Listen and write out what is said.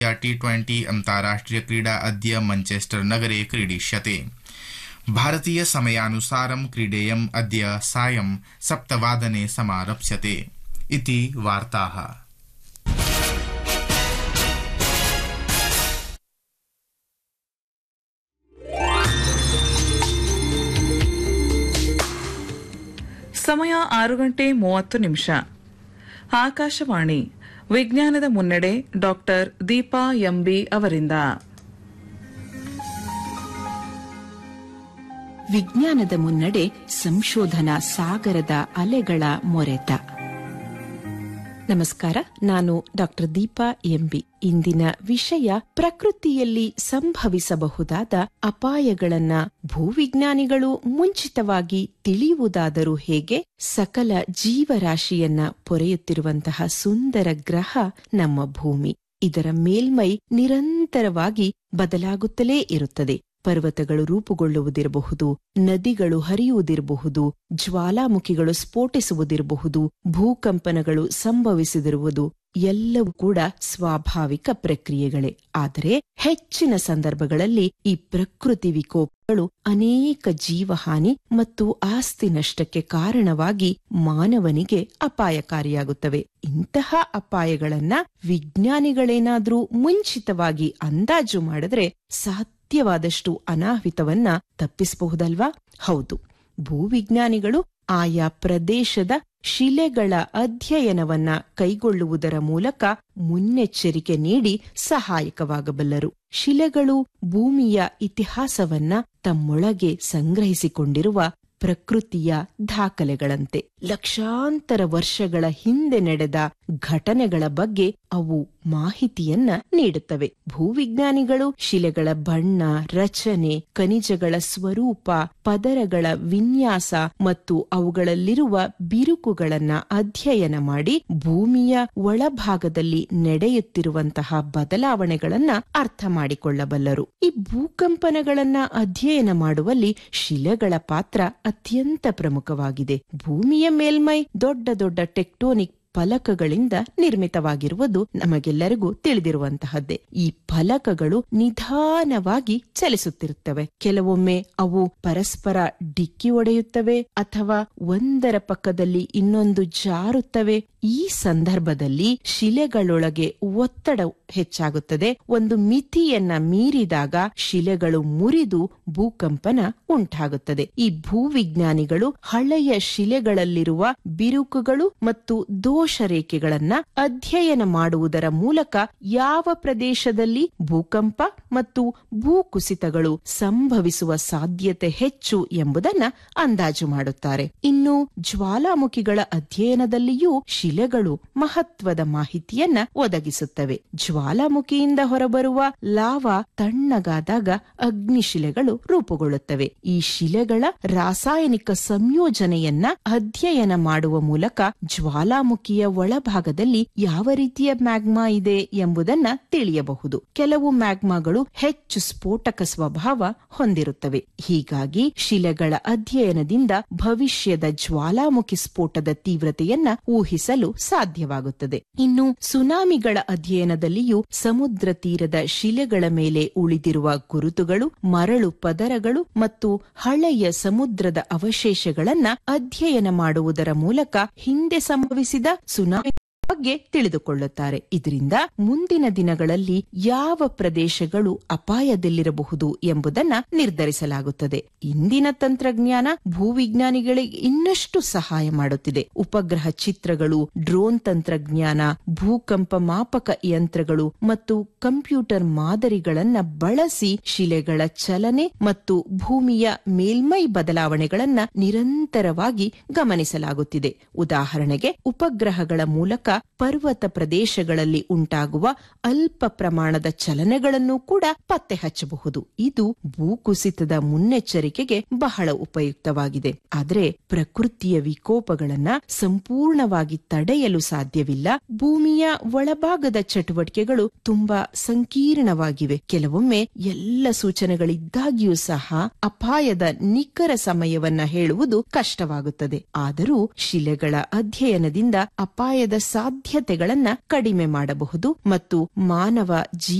T20 अन्ताराष्ट्रियक्रीडा अद्य मैञ्चेस्टर नगरे क्रीडिष्यते। भारतीय समयानुसारं क्रीडेयम् अद्य सायं 7:00 समारप्स्यते। इति वार्ताः। ಸಮಯ 6:30 ಆಕಾಶವಾಣಿ ವಿಜ್ಞಾನದ ಮುನ್ನಡೆ ಡಾಕ್ಟರ್ ದೀಪಾ ಎಂಬಿ ಅವರಿಂದ. ವಿಜ್ಞಾನದ ಮುನ್ನಡೆ ಸಂಶೋಧನಾ ಸಾಗರದ ಅಲೆಗಳ ಮೊರೆತ. ನಮಸ್ಕಾರ, ನಾನು ಡಾಕ್ಟರ್ ದೀಪಾ ಎಂಬಿ. ಇಂದಿನ ವಿಷಯ ಪ್ರಕೃತಿಯಲ್ಲಿ ಸಂಭವಿಸಬಹುದಾದ ಅಪಾಯಗಳನ್ನ ಭೂವಿಜ್ಞಾನಿಗಳು ಮುಂಚಿತವಾಗಿ ತಿಳಿಯುವುದಾದರೂ ಹೇಗೆ? ಸಕಲ ಜೀವರಾಶಿಯನ್ನ ಪೊರೆಯುತ್ತಿರುವಂತಹ ಸುಂದರ ಗ್ರಹ ನಮ್ಮ ಭೂಮಿ. ಇದರ ಮೇಲ್ಮೈ ನಿರಂತರವಾಗಿ ಬದಲಾಗುತ್ತಲೇ ಇರುತ್ತದೆ. ಪರ್ವತಗಳು ರೂಪುಗೊಳ್ಳುವುದಿರಬಹುದು, ನದಿಗಳು ಹರಿಯುವುದಿರಬಹುದು, ಜ್ವಾಲಾಮುಖಿಗಳು ಸ್ಫೋಟಿಸುವುದಿರಬಹುದು, ಭೂಕಂಪನಗಳು ಸಂಭವಿಸಿದಿರುವುದು ಎಲ್ಲವೂ ಕೂಡ ಸ್ವಾಭಾವಿಕ ಪ್ರಕ್ರಿಯೆಗಳೇ. ಆದರೆ ಹೆಚ್ಚಿನ ಸಂದರ್ಭಗಳಲ್ಲಿ ಈ ಪ್ರಕೃತಿ ವಿಕೋಪಗಳು ಅನೇಕ ಜೀವಹಾನಿ ಮತ್ತು ಆಸ್ತಿ ನಷ್ಟಕ್ಕೆ ಕಾರಣವಾಗಿ ಮಾನವನಿಗೆ ಅಪಾಯಕಾರಿಯಾಗುತ್ತವೆ. ಇಂತಹ ಅಪಾಯಗಳನ್ನ ವಿಜ್ಞಾನಿಗಳೇನಾದ್ರೂ ಮುಂಚಿತವಾಗಿ ಅಂದಾಜು ಮಾಡಿದ್ರೆ ಸಾಧ್ಯವಾದಷ್ಟು ಅನಾಹುತವನ್ನ ತಪ್ಪಿಸಬಹುದಲ್ವಾ? ಹೌದು, ಭೂವಿಜ್ಞಾನಿಗಳು ಆಯಾ ಪ್ರದೇಶದ ಶಿಲೆಗಳ ಅಧ್ಯಯನವನ್ನ ಕೈಗೊಳ್ಳುವುದರ ಮೂಲಕ ಮುನ್ನೆಚ್ಚರಿಕೆ ನೀಡಿ ಸಹಾಯಕವಾಗಬಲ್ಲರು. ಶಿಲೆಗಳು ಭೂಮಿಯ ಇತಿಹಾಸವನ್ನ ತಮ್ಮೊಳಗೆ ಸಂಗ್ರಹಿಸಿಕೊಂಡಿರುವ ಪ್ರಕೃತಿಯ ದಾಖಲೆಗಳಂತೆ. ಲಕ್ಷಾಂತರ ವರ್ಷಗಳ ಹಿಂದೆ ನಡೆದ ಘಟನೆಗಳ ಬಗ್ಗೆ ಅವು ಮಾಹಿತಿಯನ್ನ ನೀಡುತ್ತವೆ. ಭೂವಿಜ್ಞಾನಿಗಳು ಶಿಲೆಗಳ ಬಣ್ಣ, ರಚನೆ, ಖನಿಜಗಳ ಸ್ವರೂಪ, ಪದರಗಳ ವಿನ್ಯಾಸ ಮತ್ತು ಅವುಗಳಲ್ಲಿರುವ ಬಿರುಕುಗಳನ್ನ ಅಧ್ಯಯನ ಮಾಡಿ ಭೂಮಿಯ ಒಳಭಾಗದಲ್ಲಿ ನಡೆಯುತ್ತಿರುವಂತಹ ಬದಲಾವಣೆಗಳನ್ನ ಅರ್ಥ ಮಾಡಿಕೊಳ್ಳಬಲ್ಲರು. ಈ ಭೂಕಂಪನಗಳನ್ನ ಅಧ್ಯಯನ ಮಾಡುವಲ್ಲಿ ಶಿಲೆಗಳ ಪಾತ್ರ ಅತ್ಯಂತ ಪ್ರಮುಖವಾಗಿದೆ. ಭೂಮಿಯ ಮೇಲ್ಮೈ ದೊಡ್ಡ ದೊಡ್ಡ ಟೆಕ್ಟೋನಿಕ್ ಫಲಕಗಳಿಂದ ನಿರ್ಮಿತವಾಗಿರುವುದು ನಮಗೆಲ್ಲರಿಗೂ ತಿಳಿದಿರುವಂತಹದ್ದೇ. ಈ ಫಲಕಗಳು ನಿಧಾನವಾಗಿ ಚಲಿಸುತ್ತಿರುತ್ತವೆ. ಕೆಲವೊಮ್ಮೆ ಅವು ಪರಸ್ಪರ ಡಿಕ್ಕಿ ಹೊಡೆಯುತ್ತವೆ ಅಥವಾ ಒಂದರ ಪಕ್ಕದಲ್ಲಿ ಇನ್ನೊಂದು ಜಾರುತ್ತವೆ. ಈ ಸಂದರ್ಭದಲ್ಲಿ ಶಿಲೆಗಳೊಳಗೆ ಒತ್ತಡ ಹೆಚ್ಚಾಗುತ್ತದೆ. ಒಂದು ಮಿತಿಯನ್ನ ಮೀರಿದಾಗ ಶಿಲೆಗಳು ಮುರಿದು ಭೂಕಂಪನ ಉಂಟಾಗುತ್ತದೆ. ಈ ಭೂವಿಜ್ಞಾನಿಗಳು ಹಳೆಯ ಶಿಲೆಗಳಲ್ಲಿರುವ ಬಿರುಕುಗಳು ಮತ್ತು ದೋಷರೇಖೆಗಳನ್ನ ಅಧ್ಯಯನ ಮಾಡುವುದರ ಮೂಲಕ ಯಾವ ಪ್ರದೇಶದಲ್ಲಿ ಭೂಕಂಪ ಮತ್ತು ಭೂಕುಸಿತಗಳು ಸಂಭವಿಸುವ ಸಾಧ್ಯತೆ ಹೆಚ್ಚು ಎಂಬುದನ್ನ ಅಂದಾಜು ಮಾಡುತ್ತಾರೆ. ಇನ್ನು ಜ್ವಾಲಾಮುಖಿಗಳ ಅಧ್ಯಯನದಲ್ಲಿಯೂ ಶಿಲೆಗಳು ಮಹತ್ವದ ಮಾಹಿತಿಯನ್ನ ಒದಗಿಸುತ್ತವೆ. ಜ್ವಾಲಾಮುಖಿಯಿಂದ ಹೊರಬರುವ ಲಾವಾ ತಣ್ಣಗಾದಾಗ ಅಗ್ನಿಶಿಲೆಗಳು ರೂಪುಗೊಳ್ಳುತ್ತವೆ. ಈ ಶಿಲೆಗಳ ರಾಸಾಯನಿಕ ಸಂಯೋಜನೆಯನ್ನ ಅಧ್ಯಯನ ಮಾಡುವ ಮೂಲಕ ಜ್ವಾಲಾಮುಖಿಯ ಒಳಭಾಗದಲ್ಲಿ ಯಾವ ರೀತಿಯ ಮ್ಯಾಗ್ಮಾ ಇದೆ ಎಂಬುದನ್ನ ತಿಳಿಯಬಹುದು. ಕೆಲವು ಮ್ಯಾಗ್ಮಾಗಳು ಹೆಚ್ಚು ಸ್ಫೋಟಕ ಸ್ವಭಾವ ಹೊಂದಿರುತ್ತವೆ. ಹೀಗಾಗಿ ಶಿಲೆಗಳ ಅಧ್ಯಯನದಿಂದ ಭವಿಷ್ಯದ ಜ್ವಾಲಾಮುಖಿ ಸ್ಫೋಟದ ತೀವ್ರತೆಯನ್ನ ಊಹಿಸಲು ಸಾಧ್ಯವಾಗುತ್ತದೆ. ಇನ್ನು ಸುನಾಮಿಗಳ ಅಧ್ಯಯನದಲ್ಲಿಯೂ ಸಮುದ್ರ ತೀರದ ಶಿಲೆಗಳ ಮೇಲೆ ಉಳಿದಿರುವ ಗುರುತುಗಳು, ಮರಳು ಪದರಗಳು ಮತ್ತು ಹಳೆಯ ಸಮುದ್ರದ ಅವಶೇಷಗಳನ್ನ ಅಧ್ಯಯನ ಮಾಡುವುದರ ಮೂಲಕ ಹಿಂದೆ ಸಂಭವಿಸಿದ ಸುನಾಮಿ ಬಗ್ಗೆ ತಿಳಿದುಕೊಳ್ಳುತ್ತಾರೆ. ಇದರಿಂದ ಮುಂದಿನ ದಿನಗಳಲ್ಲಿ ಯಾವ ಪ್ರದೇಶಗಳು ಅಪಾಯದಲ್ಲಿರಬಹುದು ಎಂಬುದನ್ನ ನಿರ್ಧರಿಸಲಾಗುತ್ತದೆ. ಇಂದಿನ ತಂತ್ರಜ್ಞಾನ ಭೂವಿಜ್ಞಾನಿಗಳಿಗೆ ಇನ್ನಷ್ಟು ಸಹಾಯ ಮಾಡುತ್ತಿದೆ. ಉಪಗ್ರಹ ಚಿತ್ರಗಳು, ಡ್ರೋನ್ ತಂತ್ರಜ್ಞಾನ, ಭೂಕಂಪ ಮಾಪಕ ಯಂತ್ರಗಳು ಮತ್ತು ಕಂಪ್ಯೂಟರ್ ಮಾದರಿಗಳನ್ನ ಬಳಸಿ ಶಿಲೆಗಳ ಚಲನೆ ಮತ್ತು ಭೂಮಿಯ ಮೇಲ್ಮೈ ಬದಲಾವಣೆಗಳನ್ನ ನಿರಂತರವಾಗಿ ಗಮನಿಸಲಾಗುತ್ತಿದೆ. ಉದಾಹರಣೆಗೆ, ಉಪಗ್ರಹಗಳ ಮೂಲಕ ಪರ್ವತ ಪ್ರದೇಶಗಳಲ್ಲಿ ಉಂಟಾಗುವ ಅಲ್ಪ ಪ್ರಮಾಣದ ಚಲನೆಗಳನ್ನು ಕೂಡ ಪತ್ತೆ ಹಚ್ಚಬಹುದು. ಇದು ಭೂಕುಸಿತದ ಮುನ್ನೆಚ್ಚರಿಕೆಗೆ ಬಹಳ ಉಪಯುಕ್ತವಾಗಿದೆ. ಆದರೆ ಪ್ರಕೃತಿಯ ವಿಕೋಪಗಳನ್ನ ಸಂಪೂರ್ಣವಾಗಿ ತಡೆಯಲು ಸಾಧ್ಯವಿಲ್ಲ. ಭೂಮಿಯ ಒಳಭಾಗದ ಚಟುವಟಿಕೆಗಳು ತುಂಬಾ ಸಂಕೀರ್ಣವಾಗಿವೆ. ಕೆಲವೊಮ್ಮೆ ಎಲ್ಲ ಸೂಚನೆಗಳಿದ್ದಾಗಿಯೂ ಸಹ ಅಪಾಯದ ನಿಖರ ಸಮಯವನ್ನ ಹೇಳುವುದು ಕಷ್ಟವಾಗುತ್ತದೆ. ಆದರೂ ಶಿಲೆಗಳ ಅಧ್ಯಯನದಿಂದ ಅಪಾಯದ ಸಾಧ್ಯತೆಗಳನ್ನ ಕಡಿಮೆ ಮಾಡಬಹುದು ಮತ್ತು ಮಾನವ